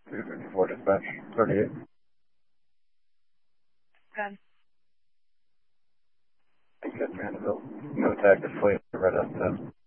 254 dispatch, 38. Good. Thanks, Vanderbilt. No tag to fleet, red S10.